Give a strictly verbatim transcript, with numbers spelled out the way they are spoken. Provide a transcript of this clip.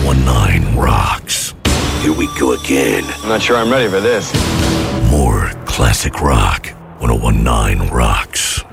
1019 rocks. Here we go again. I'm not sure I'm ready for this. More classic rock. ten nineteen rocks.